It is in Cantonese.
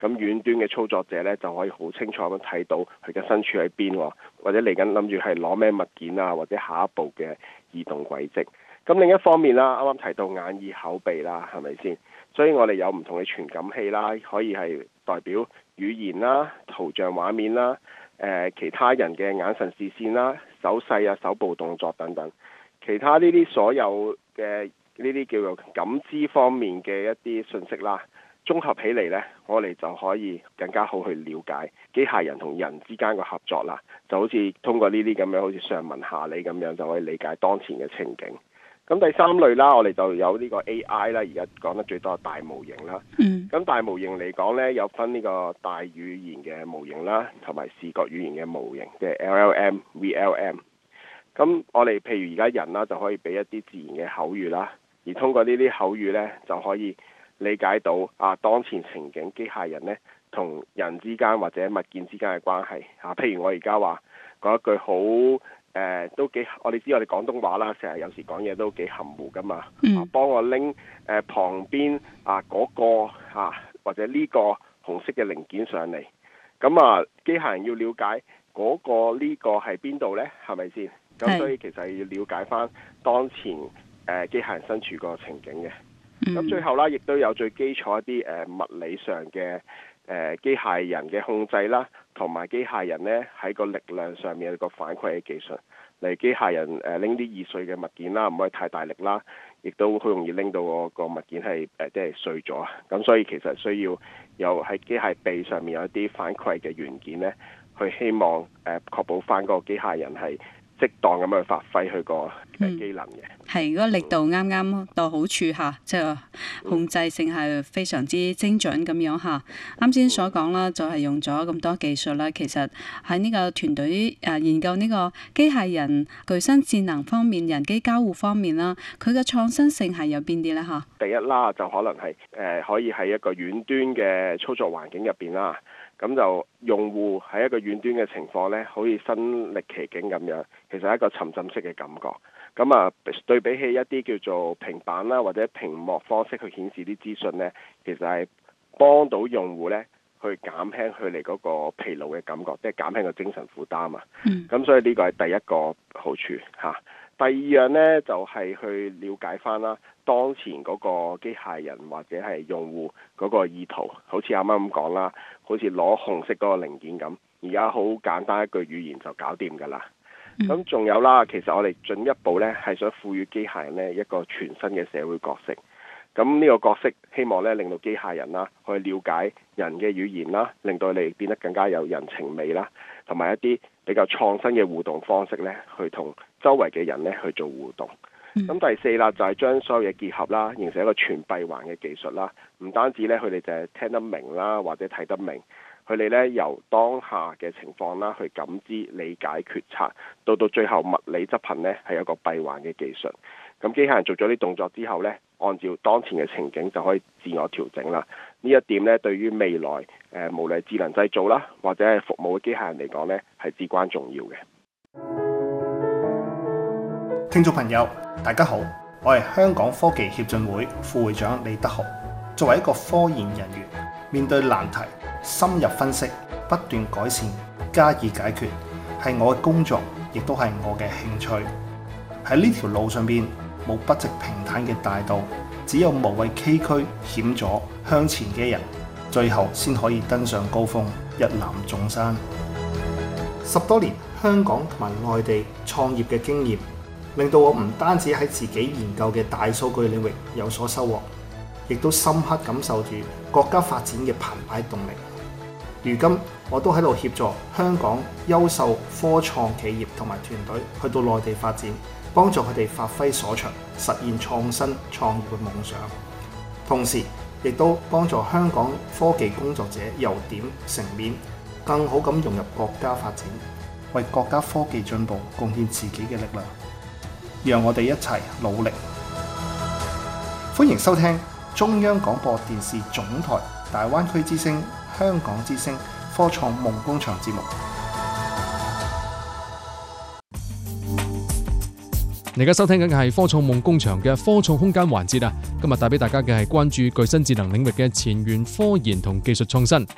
咁遠端嘅操作者咧就可以好清楚咁睇到佢嘅身處喺邊，或者嚟緊諗住係攞咩物件啊，或者下一步嘅移動軌跡。咁另一方面啦，啱啱提到眼耳口鼻啦，係咪先？所以我哋有唔同嘅傳感器啦，可以係代表語言啦、圖像畫面啦、其他人嘅眼神視線啦、手勢啊、手部動作等等，其他呢啲所有嘅呢啲叫做感知方面嘅一啲信息啦。綜合起嚟呢，我哋就可以更加好去了解機械人同人之間嘅合作啦。就好似通過呢啲咁樣，好似上文下理咁樣，就可以理解當前嘅情景。咁第三類啦，我哋就有呢個 AI 啦，而家講得最多係大模型啦。咁大模型嚟講呢，有分呢個大語言嘅模型啦，同埋視覺語言嘅模型，即係 LLM、VLM。咁我哋譬如而家人啦，就可以俾一啲自然嘅口語啦，而通過呢啲口語呢，就可以理解到當前情景機械人呢同人之間或者物件之間嘅關係。譬如我而家話講一句好都幾，我哋知我哋廣東話啦，成日有時講嘢都幾含糊噶嘛。幫我拎旁邊嗰個或者呢個紅色嘅零件上嚟。咁機械人要了解嗰個呢個係邊度呢？係咪先？咁所以其實要了解翻當前機械人身處個情景嘅。咁最後啦，亦都有最基礎一啲物理上嘅機械人嘅控制啦，同埋機械人呢喺個力量上面有個反饋嘅技術。例如機械人拎啲易碎嘅物件啦，唔可以太大力啦，亦都好容易拎到個物件係即係碎咗。咁所以其實需要有喺機械臂上面有一啲反饋嘅元件呢，去希望確保翻個機械人係適當咁去發揮佢個機能嘅。 係，如果力度啱啱到好處嚇，即係控制性係非常之精準咁樣嚇。啱先所講啦，就係用咗咁多技術啦。其實喺呢個團隊研究呢個機械人具身智能方面、人機交互方面啦，佢嘅創新性係有邊啲咧嚇？第一啦，就可能係可以喺一個遠端嘅操作環境入邊啦。咁就用戶喺一個遠端嘅情況呢，好似身歷其境咁樣，其實係一個沉浸式嘅感覺。咁對比起一啲叫做平板啦或者屏幕方式去顯示啲資訊呢，其實係幫到用戶呢去減輕佢哋嗰個疲勞嘅感覺，即係減輕個精神負擔啊。咁所以呢個係第一個好處嚇。第二樣呢，就係去了解翻啦，當前嗰個機械人或者係用戶嗰個意圖，好似啱啱咁講啦，好似攞紅色嗰個零件咁，而家好簡單一句語言就搞掂㗎啦。咁仲有啦，其實我哋進一步呢係想賦予機械人呢一個全新嘅社會角色。咁呢個角色希望呢令到機械人啦去了解人嘅語言啦，令到你變得更加有人情味啦，同埋一啲比較創新嘅互動方式呢，去同周圍嘅人呢去做互動。咁第四啦，就係將所有嘢結合啦，形成一個全閉環嘅技術啦。唔單止呢，佢哋就係聽得明啦，或者睇得明。佢哋呢由當下嘅情況啦，去感知、理解、決策，到最後物理執行呢，係一個閉環嘅技術。咁機械人做咗啲動作之後呢，按照當前嘅情景就可以自我調整啦。呢一點呢，對於未來無論係智能製造啦，或者係服務嘅機械人嚟講呢，係至關重要嘅。 聽眾朋友，大家好，我係香港科技協進會副會長李德豪。作為一個科研人員，面對難題，深入分析，不斷改善，加以解決，係我嘅工作，亦都係我嘅興趣。喺呢條路上邊，冇筆直平坦嘅大道，只有無畏崎嶇險阻向前嘅人，最後先可以登上高峰，一覽眾山。10多年香港同埋內地創業嘅經驗，令到我唔單止喺自己研究嘅大數據領域有所收穫，亦都深刻感受住國家發展嘅澎湃動力。如今我都喺度協助香港優秀科創企業同埋團隊去到內地發展，幫助佢哋發揮所長，實現創新創業嘅夢想。同時亦都幫助香港科技工作者由點成面，更好咁融入國家發展，為國家科技進步貢獻自己嘅力量。讓我哋一齊努力。歡迎收聽中央廣播電視總台大灣區之聲、香港之聲科創夢工場節目。 你而家收聽緊嘅係科創夢工場嘅科創空間環節啊！今日帶俾大家嘅係關注具身智能領域嘅前沿科研同技術創新。